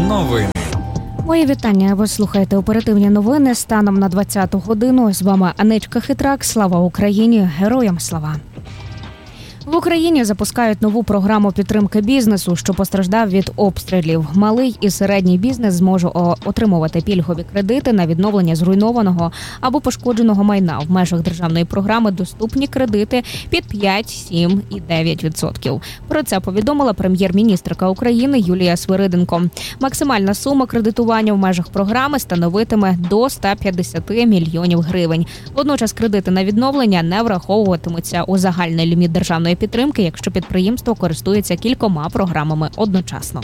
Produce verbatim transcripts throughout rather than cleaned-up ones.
Новини. Мої вітання. Ви слухаєте оперативні новини станом на двадцяту годину. З вами Анечка Хитрак. Слава Україні! Героям слава! В Україні запускають нову програму підтримки бізнесу, що постраждав від обстрілів. Малий і середній бізнес зможе отримувати пільгові кредити на відновлення зруйнованого або пошкодженого майна. В межах державної програми доступні кредити під п'ять, сім і дев'ять відсотків. Про це повідомила прем'єр-міністерка України Юлія Свириденко. Максимальна сума кредитування в межах програми становитиме до ста п'ятдесяти мільйонів гривень. Водночас кредити на відновлення не враховуватимуться у загальний ліміт державної підтримки, якщо підприємство користується кількома програмами одночасно.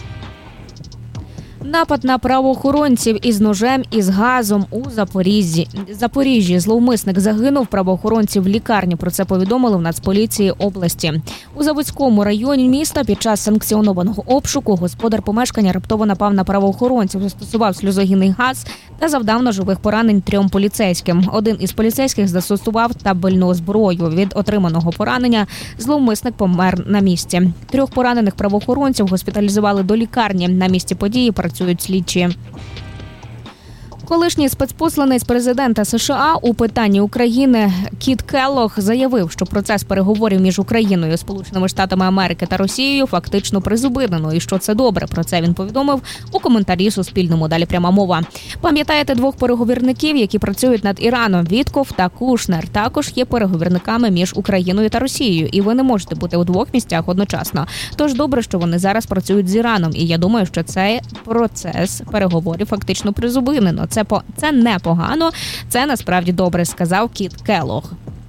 Напад на правоохоронців із ножем і з газом у Запоріжжі. Запоріжжі зловмисник загинув, правоохоронці в лікарні. Про це повідомили в Нацполіції області. У Заводському районі міста під час санкціонованого обшуку господар помешкання раптово напав на правоохоронців, застосував сльозогінний газ та завдав ножових поранень трьом поліцейським. Один із поліцейських застосував табельну зброю. Від отриманого поранення зловмисник помер на місці. Трьох поранених правоохоронців госпіталізували до лікарні. На місці події працюють слідчі. Колишній спецпосланець президента США у питанні України Кіт Келлог заявив, що процес переговорів між Україною, Сполученими Штатами Америки та Росією фактично призупинено, і що це добре. Про це він повідомив у коментарі Суспільному. Далі пряма мова. Пам'ятаєте двох переговірників, які працюють над Іраном? Вітков та Кушнер також є переговірниками між Україною та Росією, і ви не можете бути у двох місцях одночасно. Тож добре, що вони зараз працюють з Іраном, і я думаю, що цей процес переговорів фактично призупинено. Це по це непогано, це насправді добре, сказав Кіт Келлог.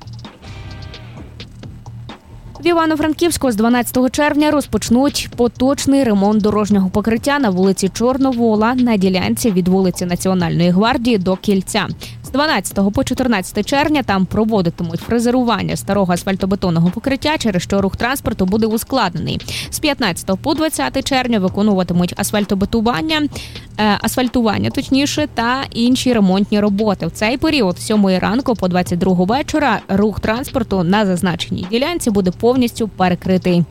В Івано-Франківську з дванадцятого червня розпочнуть поточний ремонт дорожнього покриття на вулиці Чорновола на ділянці від вулиці Національної гвардії до Кільця. З дванадцятого по чотирнадцяте червня там проводитимуть фрезерування старого асфальтобетонного покриття, через що рух транспорту буде ускладнений. З п'ятнадцятого по двадцяте червня виконуватимуть асфальтобетування, е, асфальтування, точніше, та інші ремонтні роботи. В цей період з сьомої ранку по двадцять другу вечора рух транспорту на зазначеній ділянці буде повністю перекритий.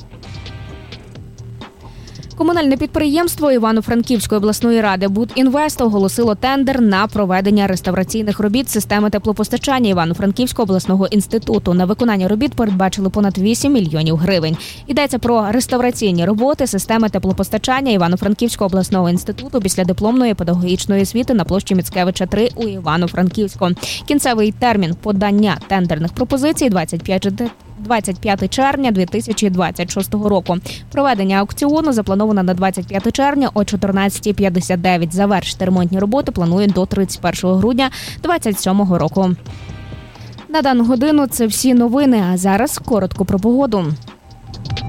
Комунальне підприємство Івано-Франківської обласної ради «Будінвест» оголосило тендер на проведення реставраційних робіт системи теплопостачання Івано-Франківського обласного інституту. На виконання робіт передбачили понад вісім мільйонів гривень. Йдеться про реставраційні роботи системи теплопостачання Івано-Франківського обласного інституту після дипломної педагогічної освіти на площі Міцкевича три у Івано-Франківську. Кінцевий термін подання тендерних пропозицій двадцять п'яте червня дві тисячі двадцять шостого року. Проведення аукціону заплановано на двадцять п'яте червня о чотирнадцята п'ятдесят дев'ять. Завершити ремонтні роботи планують до тридцять першого грудня двадцять сьомого року. На дану годину це всі новини, а зараз коротко про погоду.